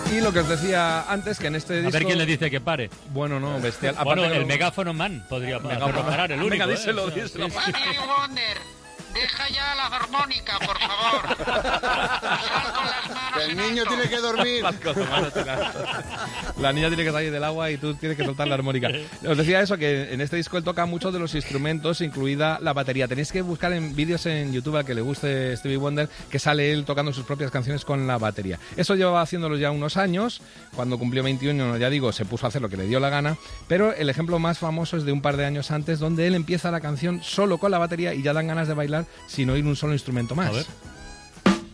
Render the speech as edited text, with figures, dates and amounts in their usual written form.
Y lo que os decía antes, que en este disco... A ver quién le dice que pare. Bueno, no, bestial. Bueno, el megáfono man podría hacerlo parar, el único. Venga, díselo. Stevie Wonder, deja ya la armónica, por favor. Sal con las manos El en niño alto. tiene que dormir. La niña tiene que salir del agua y tú tienes que soltar la armónica. Os decía eso, que en este disco él toca muchos de los instrumentos, incluida la batería. Tenéis que buscar en vídeos en YouTube al que le guste Stevie Wonder, que sale él tocando sus propias canciones con la batería. Eso llevaba haciéndolo ya unos años. Cuando cumplió 21, ya digo, se puso a hacer lo que le dio la gana. Pero el ejemplo más famoso es de un par de años antes, donde él empieza la canción solo con la batería y ya dan ganas de bailar sin oír un solo instrumento más. A ver.